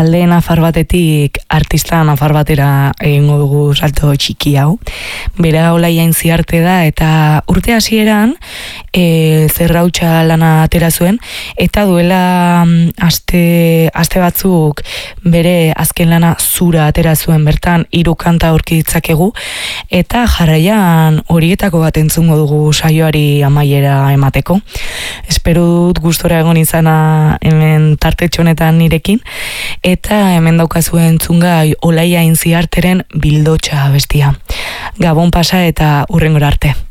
talde nafar batetik artista nafar batera egingo dugu salto txiki hau. Bera Olaia Intziarte da eta urte hasieran zerrautxa lana atera zuen eta duela aste batzuk bere azken lana Zura atera zuen, bertan 3 kanta aurki ditzakegu eta jarraian horietako bat entzungo dugu saioari amaiera emateko. Espero dut gustora egon izana hemen tartetxo honetan nirekin eta hemen daukazue entzungai Olaia Intziarteren Bildotxa bestia. Gabon pasa eta hurrengora arte.